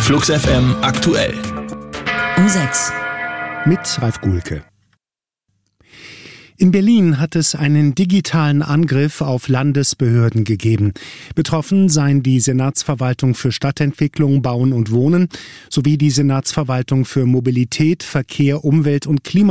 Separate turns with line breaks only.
Flux FM aktuell.
Um 6.
Mit Ralf Guhlke. In Berlin hat es einen digitalen Angriff auf Landesbehörden gegeben. Betroffen seien die Senatsverwaltung für Stadtentwicklung, Bauen und Wohnen sowie die Senatsverwaltung für Mobilität, Verkehr, Umwelt und Klima.